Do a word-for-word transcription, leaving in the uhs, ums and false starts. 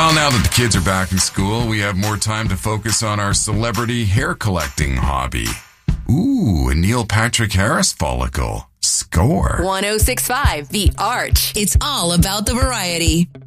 Well, now that the kids are back in school, we have more time to focus on our celebrity hair collecting hobby. Ooh, a Neil Patrick Harris follicle. Score. one oh six point five The Arch. It's all about the variety.